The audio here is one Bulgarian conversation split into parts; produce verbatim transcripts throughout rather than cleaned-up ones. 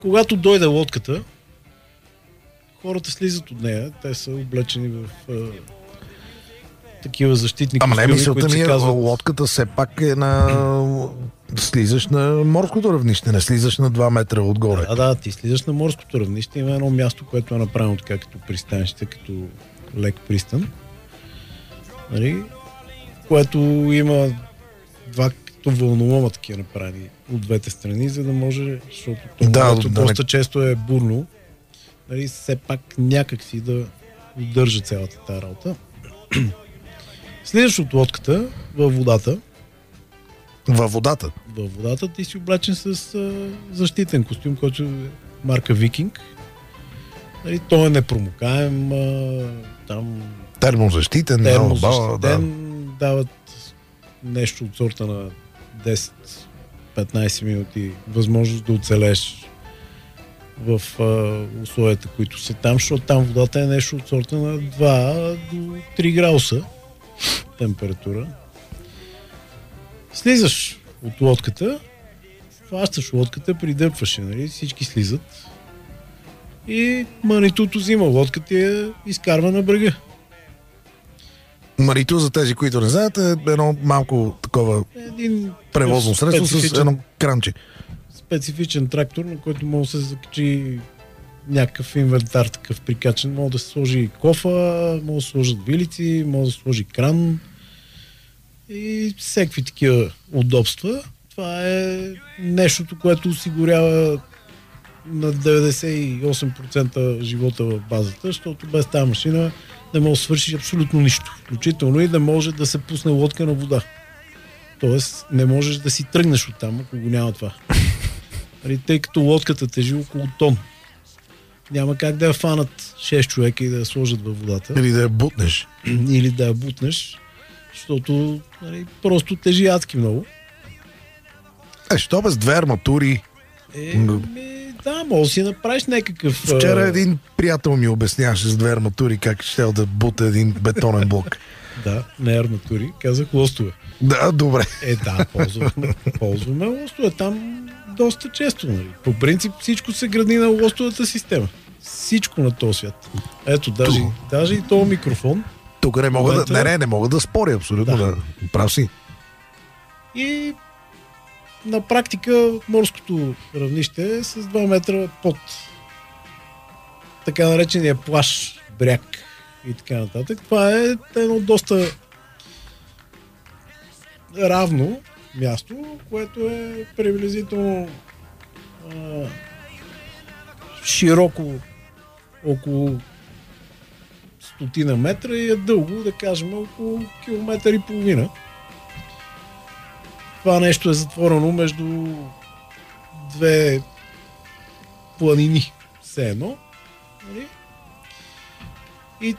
Когато дойде лодката, хората слизат от нея. Те са облечени в а, такива защитни Ама костюми, не, мисълта ми е, казват... лодката все пак е на... слизаш на морското равнище, не слизаш на два метра отгоре. Да, да, ти слизаш на морското равнище. Има едно място, което е направено така като пристанище, като лек пристан. Нали? Което има два като вълнолома такива направени от двете страни, за да може, защото това да, да, доста не... често е бурно, нали, все пак някак си да удържа цялата тази работа. Слизаш от лодката във водата. Във водата? Във водата ти си облечен с а, защитен костюм, който е марка Викинг. Нали, той е непромокаем, а, там... Термозащитен, термозащитен, да. Дават нещо от сорта на десет-петнайсет минути възможност да оцелеш в а, условията, които са там, защото там водата е нещо от сорта на два до три градуса температура. Слизаш от лодката, хващаш лодката, придърпваш я, нали? Всички слизат и Манитото взима лодката и я изкарва на брега. Манито, за тези, които не знаят, е едно малко такова един превозно средство с едно кранче. Специфичен трактор, на който може да се закачи някакъв инвентар такъв прикачен. Може да се сложи кофа, може да се сложат вилици, може да се сложи кран и всеки такива удобства. Това е нещото, което осигурява на деветдесет и осем процента живота в базата, защото без тази машина не може да свършиш абсолютно нищо. Включително и да може да се пусне лодка на вода. Тоест не можеш да си тръгнеш оттам, ако го няма това. Тъй като лодката тежи около тон. Няма как да я фанат шест човека и да я сложат във водата. Или да я бутнеш. Или да я бутнеш, защото нали, просто тежи адски много. Е, що без две арматури? Е, ми, да, може да си направиш някакъв... Вчера един приятел ми обясняваше с две арматури как ще да бута един бетонен блок. Да, не арматури, казах лостове. Да, добре. Е, да, ползваме, ползваме лостове там доста често. Нали. По принцип всичко се гради на лостовата система. Всичко на този свят. Ето, даже, даже и този микрофон. Тук не мога момента... да... Не, не, не мога да споря, абсолютно. Да. Да. Прав си. И на практика морското равнище е с два метра под така наречения плаж, бряг и така нататък. Това е едно доста равно място, което е приблизително а, широко около стотина метра и е дълго, да кажем, около километър и половина. Това нещо е затворено между две планини, все едно. И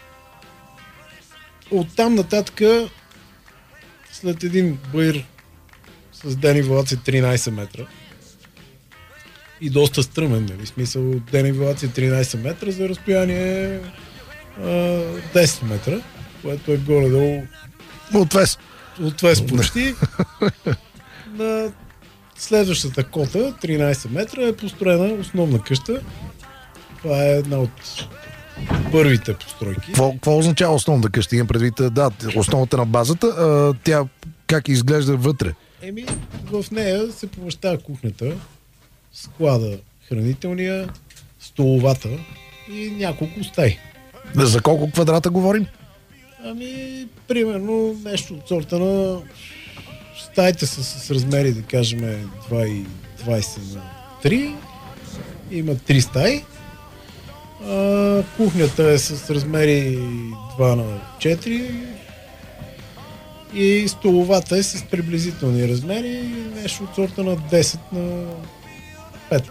оттам нататък след един баир с денивелация тринайсет метра и доста стръмен, нали? В смисъл денивелация тринайсет метра за разстояние а, десет метра, което е горе-долу отвес. Отвес почти. На следващата кота, тринайсет метра, е построена основна къща. Това е една от първите постройки. Какво, какво означава основна къща? Имам предвид, да, основата на базата, а, тя как изглежда вътре? Еми, в нея се помещава кухнята, склада хранителния, столовата и няколко стаи. За колко квадрата говорим? Ами, примерно нещо от сорта на стаите са с размери, да кажем, два и двайсет на три. Има три стаи. А, кухнята е с размери два на четири. И столовата е с приблизителни размери, нещо от сорта на десет на пет.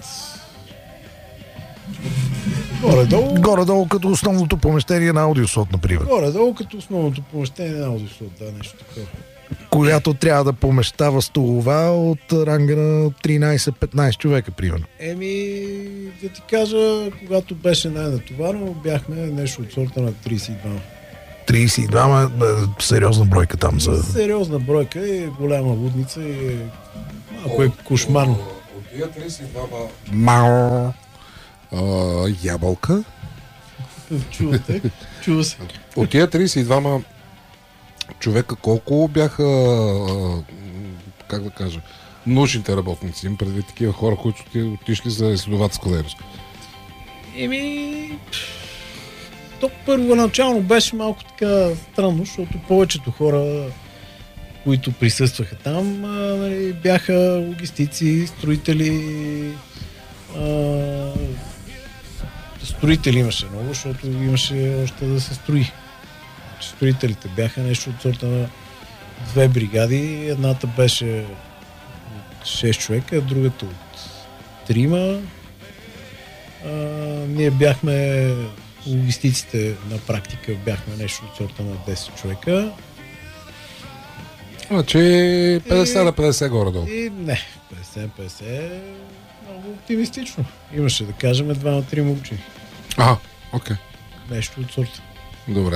Горе-долу. Горе-долу като основното помещение на аудиослот, например. Горе-долу като основното помещение на аудиослот, да, нещо такова. Която трябва да помещава столова от ранга на тринайсет-петнайсет човека, примерно. Еми, да ти кажа, когато беше най-натоварно, бяхме нещо от сорта на трийсет и двама. трийсет и двама е сериозна бройка там. За... Сериозна бройка и голяма лудница и е... малко е кошмарно. Тия тридесет и двама мао а, ябълка. Чувате? Чува се. От тия тридесет и двама човека колко бяха, а, как да кажа, научните работници, им предвид такива хора, които отишли за изследователска дейност? Еми, то първоначално беше малко така странно, защото повечето хора, които присъстваха там, а, нали, бяха логистици, строители. А, строители имаше много, защото имаше още да се строи. Строителите бяха нещо от сорта на две бригади. Едната беше шест човека, другата от трима. А, ние бяхме логистиците на практика, бяхме нещо от сорта на десет човека. Значи петдесет на петдесет горе-долу. И не, петдесет на петдесет е много оптимистично. Имаше да кажем два-трима учени. Ага, окей. Нещо от сорта. Добре.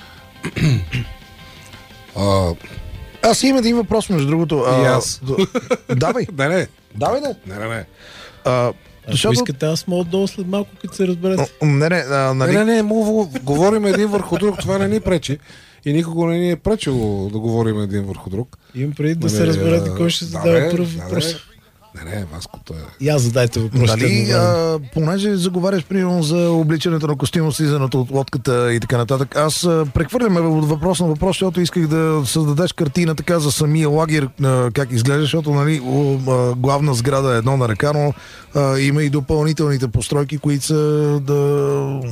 а, Аз имам един въпрос, между другото. И А, аз. Давай, не, не. давай, не. Не, не, не. А, Ако защото... искате, аз мога долу след малко, като се разберете. Не, не, а, нали... Не, не, не, му говорим един върху друг, това не ни пречи. И никого не ни е пречило да говорим един върху друг. Имам преди да Не, се разберете а, кой ще да, задава бе, първ да, въпрос. бе. Не, не, Ваското е... И аз задайте въпросите. Нали, едновременно. а, понеже заговаряш примерно за обличането на костюма, слизането от лодката и така нататък, аз а, прехвърляме от въпрос на въпрос, защото исках да създадеш картина така за самия лагер, а, как изглежда, защото нали, о, а, главна сграда е едно на ръка, но а, има и допълнителните постройки, които са да...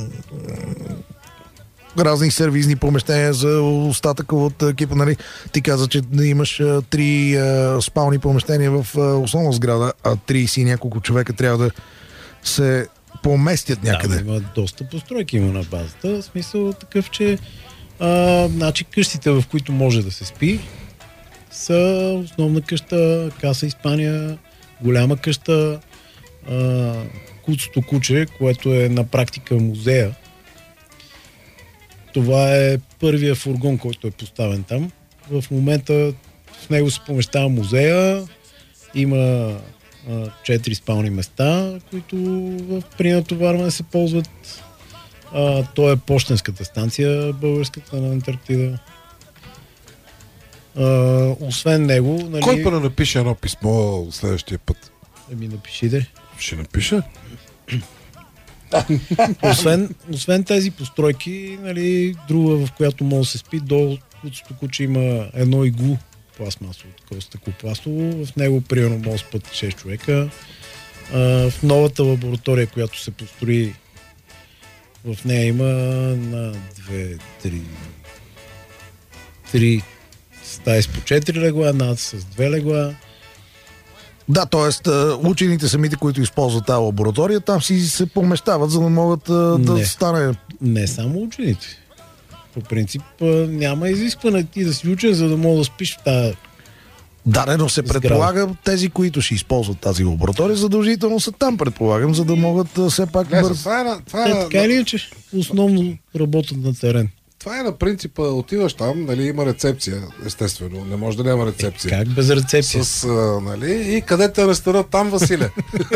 разни сервизни помещения за остатъка от екипа. Нали? Ти каза, че имаш а, три а, спални помещения в а, основна сграда, а тридесет и няколко човека трябва да се поместят някъде. Да, има доста постройки има на базата. В смисъл такъв, че а, значи къщите, в които може да се спи, са основна къща, Каса Испания, голяма къща, а, Куцото куче, което е на практика музея. Това е първия фургон, който е поставен там. В момента в него се помещава музея, има четири спални места, които в при натоварване се ползват. А, то е пощенската станция, българската на Антарктида. А, освен него... Нали... Кой пък да напише едно писмо следващия път? Еми, напишите. Ще напиша? Освен, освен тези постройки, нали, друга, в която може да се спи, до Куцото куче има едно иглу пластмасово, такова стъклопластово. В него примерно може да спят шест човека. А, в новата лаборатория, която се построи, в нея има на две, три, три стаи с по четири легла, една с две легла. Да, т.е. учените самите, които използват тази лаборатория, там си се помещават, за да могат а, да Не. стане... Не само учените. По принцип а, няма изискване ти да си учен, за да мога да спиш в тази... Да, не, но се Сграда. предполага тези, които ще използват тази лаборатория, задължително са там, предполагам, за да могат а, все пак Гледай, бързо. това е на, това Те е, на, така или иначе основно работят на терен. това е на принципа, отиваш там, нали, има рецепция, естествено, не може да няма рецепция. Как без рецепция? С, а, нали, и къде те ресторат там, Василе?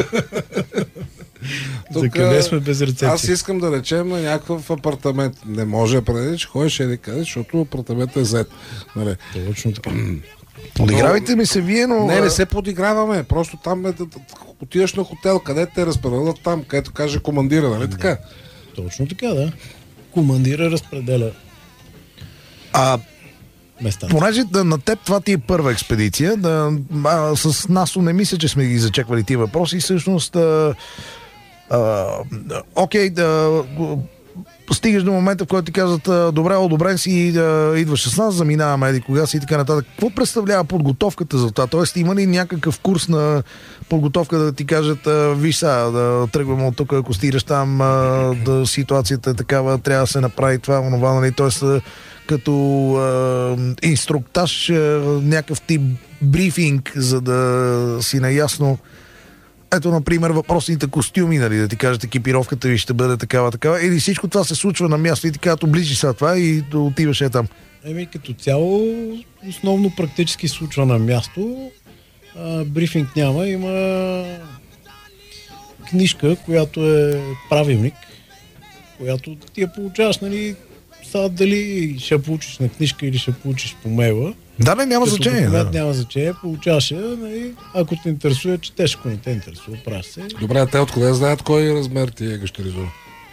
За къде сме без рецепция? Аз искам да речем на някакъв апартамент. Не може да преди, че ходиш еди къде, защото апартаментът е зет. Нали. Точно така. Подигравайте ми се вие, но... Не, не се подиграваме. Просто там е, да- да- отиваш на хотел, къде те разпределят там, където каже командира, нали така? Точно така, да. Командира разпределя А, местата. понеже да, на теб това ти е първа експедиция, да, а, с Насо не мисля, че сме ги зачеквали тия въпроси. Всъщност, а, а, окей, да, стигаш до момента, в който ти казват, а, добре, одобрен си, да, идваш с нас, заминаваме, еди кога си и така нататък. Какво представлява подготовката за това? Тоест, има ли някакъв курс на подготовка да ти кажат, а, виж сега, да тръгваме от тук, ако стигаш там, а, да ситуацията е такава, трябва да се направи това, онова, нали? Тоест, а, като а, инструктаж, а, някакъв тип брифинг, за да си наясно. Ето, например, въпросните костюми, нали, да ти кажат, екипировката ви ще бъде такава, такава, или всичко това се случва на място и ти казват, оближи сега това и да отиваш е там. Еми, като цяло, основно практически случва на място. а, брифинг няма, има книжка, която е правилник, която ти я получаваш, нали, сега дали ще получиш на книжка или ще получиш по мейла. Да, не, няма Като значение. документ Да. няма значение, получаваш я, нали, ако те интересува, четеш, ако не те интересува, правиш се. Добре, те откъде знаят кой размер ти е гащеризор?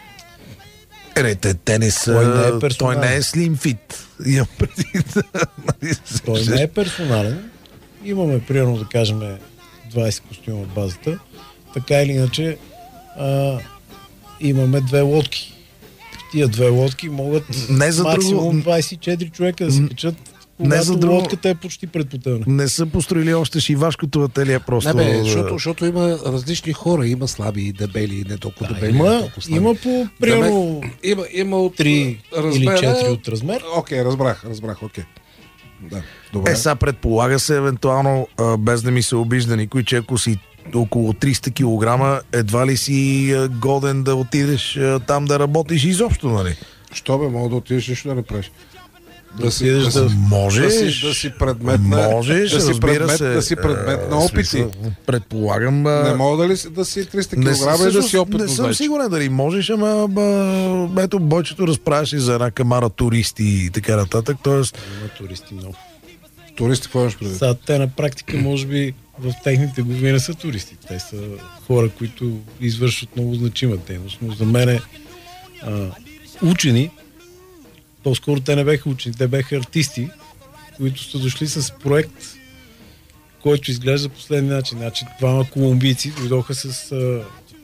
Е, не, те, те не са... Той не е той персонален. не е slim fit. Имам предвид. Нали, Той не е персонален. Имаме, примерно, да кажем, двайсет костюма в базата. Така или иначе, а, имаме две лодки. В тия две лодки могат Не за максимум друго- двайсет и четири човека да се качат, Не когато за друго- лодката е почти предпотъвна. Не са построили още шивашкото ателие просто. Не, бе, да- защото, защото има различни хора. Има слаби, дебели, не толкова Да, дебели, не има, толкова слаби. има по, примерно, Има, има от три или четири от размер. Окей, разбрах, разбрах, окей. Да, добре. Е, сега предполага се евентуално, а, без да ми се обижда никой, че ако си около триста килограма, едва ли си а, годен да отидеш а, там да работиш изобщо, нали? Що бе, мога да отидеш нищо да не правиш. Да си, отидеш да, да- си, Можеш. да, си, да си предмет на, Можеш, да си разбира предмет, се. да си предмет на А, опити. смисъл, предполагам... а, Не мога да, ли, си- да си триста Не, килограма и да всъщност си опитно не съм зайче. сигурен дали можеш, ама ба, ето бойчето разправяше за една камара туристи и така нататък, т.е. Има туристи много. Туристи, какво имаш предвид? Сега те на практика, може би, в техните глави не са туристи. Те са хора, които извършват много значима дейност. Но за мен е а, учени, по-скоро те не беха учени, те беха артисти, които са дошли с проект, който изглежда последния начин. Значи, двама колумбийци дойдоха с а,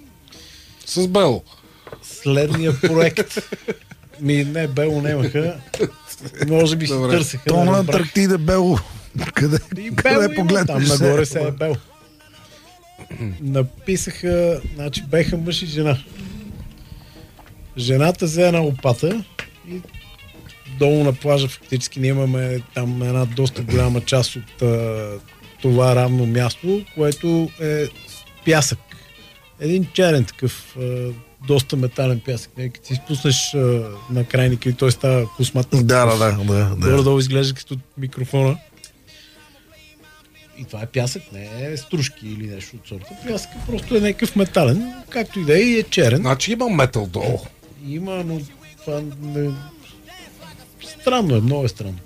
С Бело. следния проект. Ми не, бело нямаха. Може би си Добре. търсеха. То не на разбрах. Антарктида Бело. Къде, И къде бело има, погледнеш? там се? нагоре се е бело. Написаха, значи беха мъж и жена. Жената взе една лопата и долу на плажа фактически ние имаме там една доста голяма част от а, това равно място, което е с пясък. Един черен такъв, а, доста метален пясък. Не, като си спуснеш а, на крайника и той става космат. Да, да, да. да, да. Горе-долу изглежда като микрофона. И това е пясък, не е стружки или нещо от сорта. Пясък просто е някакъв метален, както и да е, и е черен. Значи има метал долу. Има, но това не... Странно е, много е странно.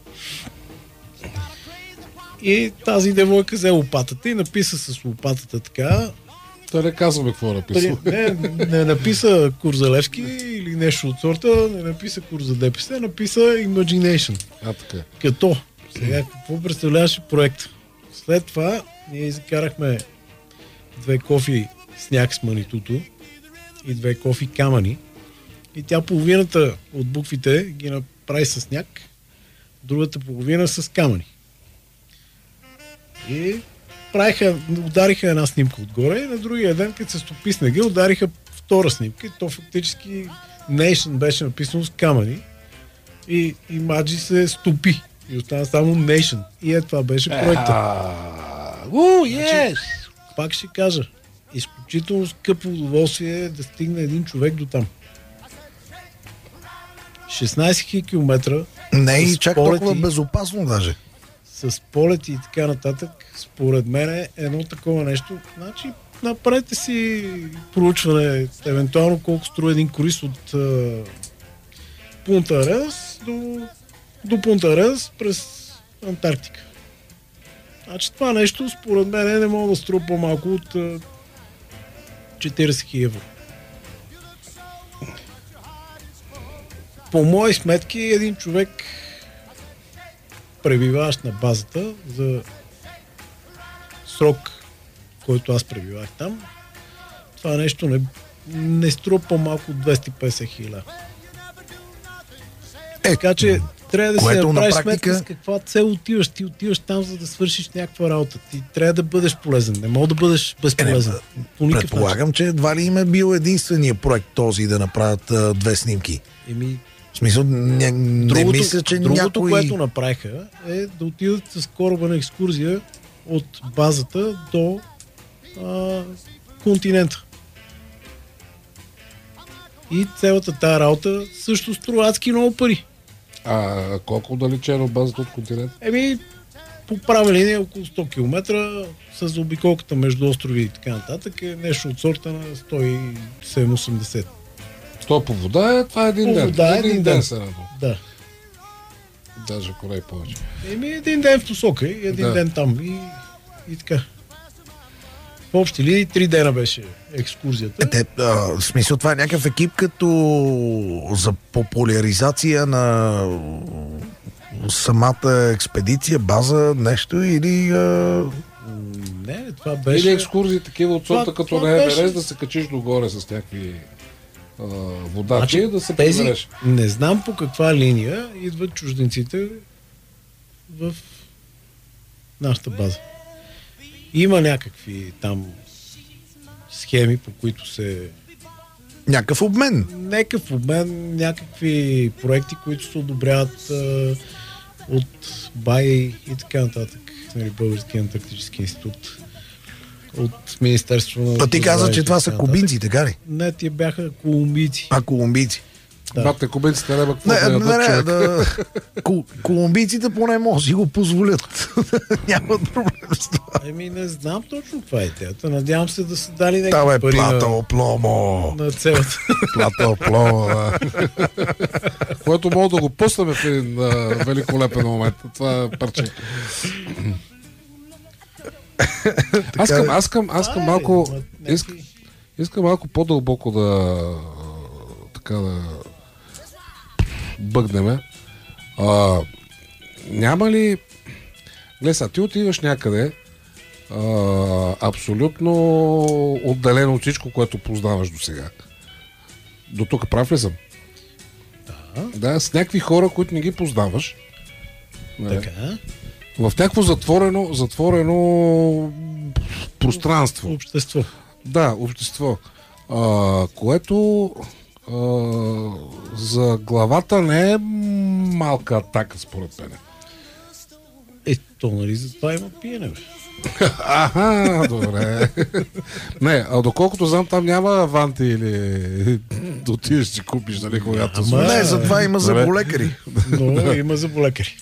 И тази девойка взе лопатата и написа с лопатата така. Да не казваме какво е написал. Не, не написа Курзалевски или нещо от сорта, не написа Курза ДПС, написа Imagination. А, така. Като, сега какво представляваше проект? След това ние изкарахме две кофи сняг с манитуто и две кофи камъни и тя половината от буквите ги направи с сняг, другата половина с камъни. И правиха, удариха една снимка отгоре и на другия ден, като се стопи снега, удариха втора снимка и то фактически Nation беше написано с камъни и, и Маджи се стопи. И остана само Nation. И е, това беше проекта. У, ес! Пак ще кажа, изключително скъпо удоволствие е да стигне един човек до там. шестнайсет хиляди километра Не е и с чак полети, толкова безопасно даже. с полети и така нататък, според мен е едно такова нещо. Значи, направете си проучване, евентуално колко струва един круиз от uh, Пунта Арес до, до Пунта Арес през Антарктика. Значи това нещо, според мен, не мога да струва по-малко от uh, четирийсет хиляди евро. По мои сметки, един човек пребиваващ на базата за срок, който аз пребивах там, това нещо не, не струва по-малко от двеста и петдесет хиляди. Е, Така че трябва да си което на направиш практика- сметка с каква цел отиваш. Ти отиваш там, за да свършиш някаква работа. Ти трябва да бъдеш полезен. Не мога да бъдеш безполезен. По никакъв начин. предполагам, че едва ли им е бил единствения проект този да направят а, две снимки. Еми, В смисъл, не, не другото, мисля, че другото някой... което направиха, е да отидат с кораба на екскурзия от базата до а, континента. И цялата тая работа също струва адски много пари. А колко далече е от базата от континент? Еми, по права линия около сто километра с обиколката между острови и така нататък е нещо от сорта на сто и седемдесет осемдесет. сто по вода е, това е един По ден. вода е един, един ден, ден. се радва. Да. Даже поне и повече. Еми един ден в посока и един Да. ден там и, и така. В общи линии три дена беше екскурзията. Е, те, а, в смисъл това е някакъв екип като за популяризация на самата експедиция, база, нещо или... А... Не, това беше... Или екскурзии такива от сорта, Това- като това на беше- Еверест, да се качиш догоре с някакви а, водачи, Значи, да се тези, прибереш. не знам по каква линия идват чужденците в нашата база. Има някакви там схеми, по които се... Някакъв обмен. Някакъв обмен, някакви проекти, които се одобряват а, от БАИ и така нататък. Нали, Български антарктически институт. От Министерство на... А ти каза, че и това така са нататък. кубинци, така ли? Не, тия бяха колумбийци. А, колумбийци. Да. Бате, кубинците не, какво Не, да не, ядат не, човек. да, ко- колумбийците поне може да си го позволят. Нямат проблем с това. Еми, не знам точно каква е идеята. Надявам се да са дали Там някакви е пари плата на, опломо. на целата. Плата плова, да. Което мога да го пуснем в един а, великолепен момент. Това е парче. Аз искам, аз искам, аз искам малко, искам, искам малко по-дълбоко да така да бъгнеме. А, няма ли... Гледай сега, ти отиваш някъде а, абсолютно отделено от всичко, което познаваш до сега. До тук прав ли съм? Да, Да, с някакви хора, които не ги познаваш. Не. така. В някакво затворено, затворено пространство. Общество. Да, общество. А, което а, за главата не е малка атака, според мен. Е, то нали за това има пиене, бе. Аха, добре. Не, а доколкото знам, там няма аванти или да отидеш си купиш, нали, когато Ама- свършиш. Не, затова има Добре. заболекари. Но има заболекари.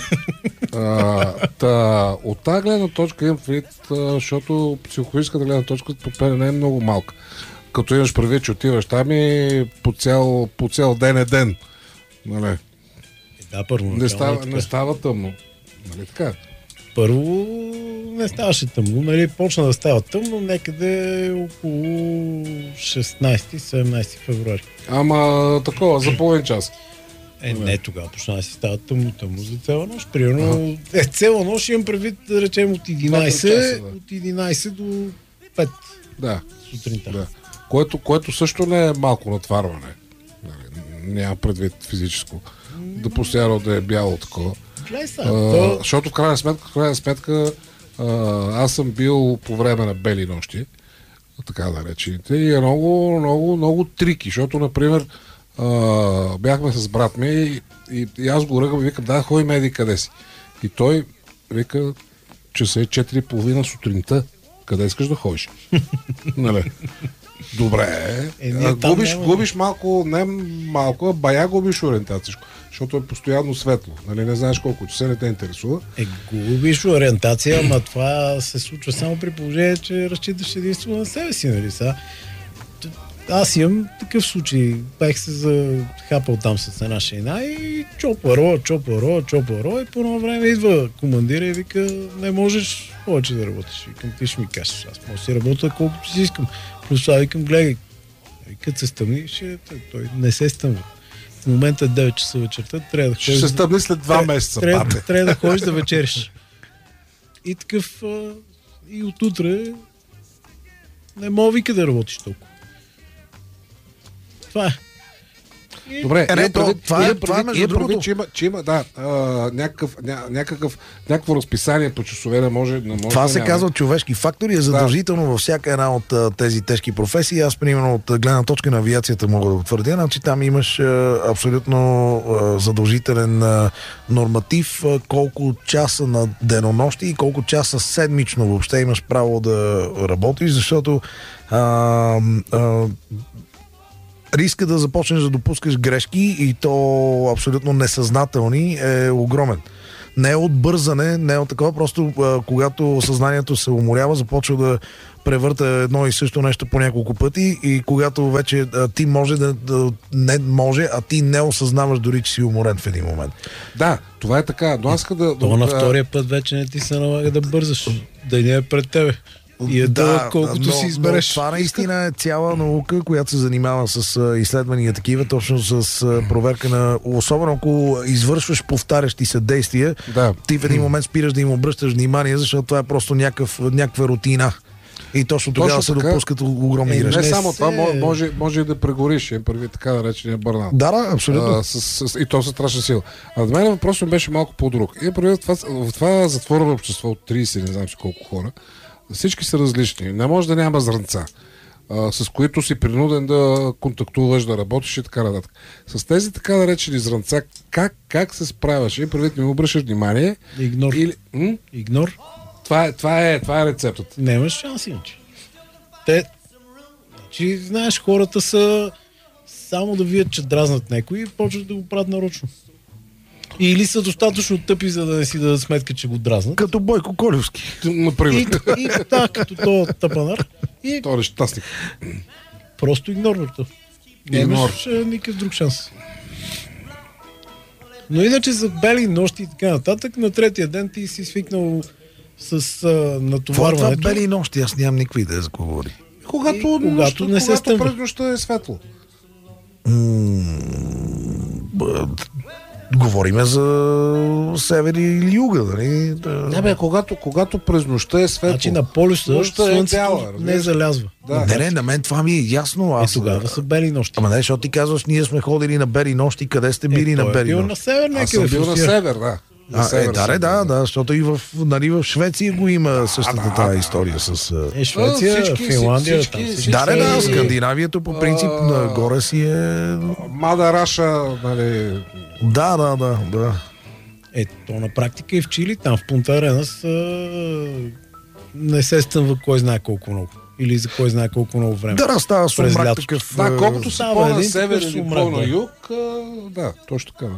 А, та, от тази гледна точка имам предвид, а, защото психологическата гледна точка по мен не е много малка. Като имаш предвид, че отиваш там и по цял, по цял ден е ден. Нали? Е, да, първо. Не, става, не става тъмно. Нали така? Първо не ставаше тъмно. Нали, почна да става тъмно някъде около шестнайсети-седемнайсети февруари. Ама такова, за половин час. Е, не, тогава почна да си става тъмно, тъмно за цяла нощ. Примерно, е, цяла нощ имам предвид, да речем, от единайсет, часа, да. от единайсет до пет Да. сутринта. Да. Което, което също не е малко натварване. Нали, няма предвид физическо. Да постоянно да е бяло такова. Гледай са, А, то, защото в крайна сметка, в крайна сметка а, аз съм бил по време на бели нощи, така да речените, и е много, много, много трики, защото, например, а, бяхме с брат ми и, и, и аз го ръгам и викам, да, ходи меди къде си. И той вика, че са е четири и половина сутринта. Къде искаш да ходиш? Нали? Добре. Е, ние А, там губиш, няма- губиш малко, не малко, а бая губиш ориентация, защото е постоянно светло. Нали? Не знаеш колко часа, не те интересува. е, губиш ориентация, ама това се случва само при положение, че разчиташ единствено на себе си, нали са. Аз имам такъв случай. Бех се захапал там с една шейна и чопаро, чопаро, чопаро и по едно време идва командира и вика, не можеш повече да работиш. Викам, ти ще ми кажеш, аз мога да си работя колкото си искам. Плюс това викам, гледай, като се стъмни, ще... той, той не се стъмва. В момента е девет часа вечерта, трябва да Ще ходиш се да- стъпни след два месеца, трябва, бате. трябва да ходиш да вечериш. И такъв а, и отутре не мога вика да работиш толкова. Това е. И- Добре, Е, не, имам то- предвид- това е- имам това е, предвид- между имам предвид, другото. че има, че има да, а, някакъв, ня, някакъв, някакво разписание по часове не може, не може Това да се няма. казва човешки фактор и е задължително във всяка една от а, тези тежки професии. Аз, примерно, от а, гледна точка на авиацията мога да го твърдя, значи там имаш а, абсолютно а, задължителен а, норматив а, колко часа на денонощи и колко часа седмично въобще имаш право да работиш, защото а, а, риска да започнеш да допускаш грешки и то абсолютно несъзнателни е огромен. не е от бързане, не е от такова, просто а, когато съзнанието се уморява, започва да превърта едно и също нещо по няколко пъти и когато вече а, ти може да, да не може, а ти не осъзнаваш дори, че си уморен в един момент. Да, това е така, но аз иска да... Това да, на втория път вече не ти се налага да бързаш. Да не е пред тебе. И е да, колкото но, си избереш. Но това наистина е цяла наука, която се занимава с а, изследвания такива, точно с а, проверка на... Особено ако извършваш повтарящи се действия, да. ти в един момент спираш да им обръщаш внимание, защото това е просто някакъв, някаква рутина. И точно тогава точно се така, допускат огромни е, грешки. Не само се... това, може, може и да прегориш, е първи така наречения бърнаут. Да, да, абсолютно. А, с, с, и то със страшна сила. А за мен въпросът беше малко по-друг. И първи в това, в това затворено общество от трийсет, не знам си колко хора, всички са различни. Не може да няма зранца, а, с които си принуден да контактуваш, да работиш и така нататък. С тези така наречени зранца, как, как се справяш? И първи не ми обръщаш внимание. Игнор. Или, м? Игнор. Това е, това е, това е рецептата. Нямаш шанс иначе. Те, значи, знаеш, хората са само да видят, че дразнат някой и почват да го правят нарочно. Или са достатъчно тъпи, за да не си дадат сметка, че го дразнат. Като Бойко Колевски. Например. И, и да, като то тъпанар. И Това е щастник. просто игнорват. Нямаш а, никакъв друг шанс. Но иначе за бели нощи и така нататък, на третия ден ти си свикнал с а, Това, това натоварването. бели нощи, аз нямам никаква идея за какво говори. Когато, И когато нощта, не се когато стъмва. през нощта е светло. Говориме за север или юга, нали? Да. Не бе, когато, когато през нощта е светло. Значи на полюса Нощта е слънцето бяла, не разбираш? залязва. Да. Не, не, на мен това ми е ясно. Е, Аз... тогава са бели нощи. Ама не, защото ти казваш, ние сме ходили на бели нощи, къде сте били Е, на той е бели бил нощи? на север Аз съм някъде бил в на Русия. север, да. На А, север е, да, съм да, бил, да, да, защото и в, нали, в Швеция го има същата да, тази да, история с... а, Е, Швеция, всички- Финландия, всички- там всички- всички Да, да, да, са- Скандинавието по принцип А, нагоре си е... Мада Раша, нали... Да, да, да, да. Е, то на практика и в Чили, там в Пунта Аренас не се стъмва кой знае колко много. Или за кой знае колко много време. Да, да, става През сумрак лятото. такъв... Да, а, колкото са става по-на един север такъв или сумрак, по-на да. юг, а, да, точно така.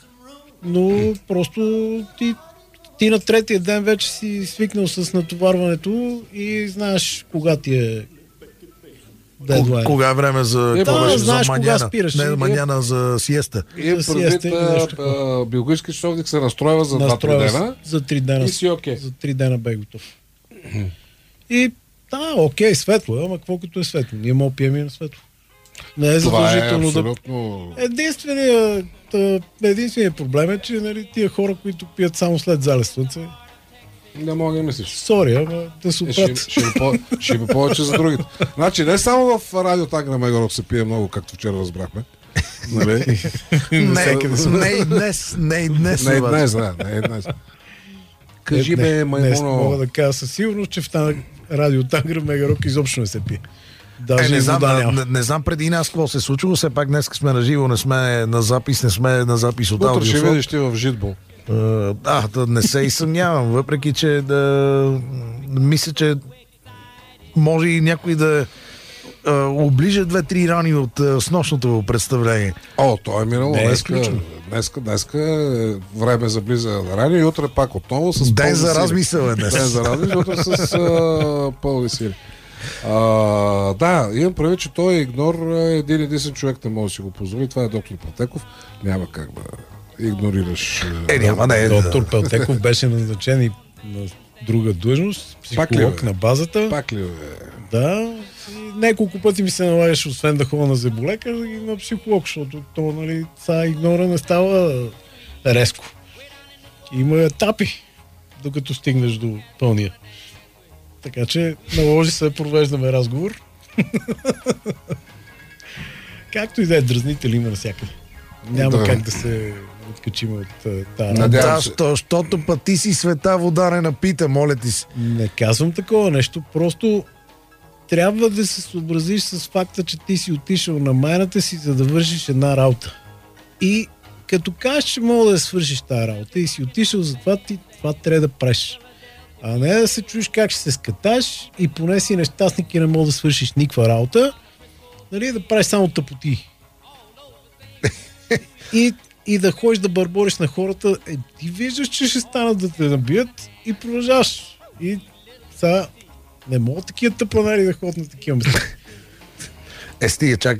Но просто ти, ти на третия ден вече си свикнал с натоварването и знаеш кога ти е дедлайн. Кога е време за... Е, това да, беше знаеш за кога маняна. спираш. Не, И- маняна за сиеста. И е За предвид, сиеста или нещо такова. биологически часовник се настройва за два-три Настроя дена. за три дена. и си окей. За три дена бе готов. И да, окей, светло е, ама какво като е светло? Ние мога пием и на светло. Не е Това е задължително да... абсолютно... Единственият, та, единственият проблем е, че нали, тия хора, които пият само след залез слънце, Не мога да мислиш. сори, ама да се Е, Ще, оправят. ще, има по- ще има повече за другите. Значи не само в радио Тагра Мегорок се пие много, както вчера разбрахме. Нали? Не, не и днес, не и днес. Не е обаче. днес, да. Не е днес. Кажи Е, бе, не, днес мога маймуно. да кажа със сигурност, че в тази радио Тангра Мегарок изобщо не се пие. Даже Е, не, и знам, вода не, няма. не, не знам преди нас какво се е случило, все пак днес сме на живо, не сме на запис, не сме на запис от Утре ще аудиослов. видиш ти в Житбол. Е, Да, да, не се и съмнявам, въпреки че да, мисля, че може и някой да е, оближа две-три рани от е, снощното представление. О, то е минало. Не е Днеска, изключено. днеска, днеска е време за близа на рани и утре пак отново с Ден пълни за сили. размисъл е днес. Ден за размисъл, утре с а, пълни сили. А, да, имам прави, че той е игнор, е един единствен човек не може да си го позволи. Това е доктор Патеков. Няма как да игнорираш. Е, няма да е. Доктор Пелтеков беше назначен и на друга длъжност, Пак ли, психолог бе? на базата. Пак ли е? Да. И няколко пъти ми се налагаше, освен да ходя на зъболекар, и на психолог, защото то, нали, са игнора не става резко. Има етапи, докато стигнеш до пълния. Така че наложи се да провеждаме разговор. Както и да е, дразнители има навсякъде. Няма Да. как да се откачим от uh, тази Надявам Да, се. защото път ти си света вода не напита, моля ти се. Не казвам такова нещо, просто трябва да се съобразиш с факта, че ти си отишъл на майната си, за да вършиш една работа. И като кажеш, че мога да я свършиш тази работа и си отишъл, затова ти това трябва да правиш. А не да се чуеш как ще се скаташ и поне си нещастник и не мога да свършиш никаква работа, нали, да правиш само тъпоти. И и да ходиш да бърбориш на хората, е, ти виждаш, че ще станат да те набият и продължаваш. И сега не могат такива тъпанари да ходят на такива места. Е, стига, чак,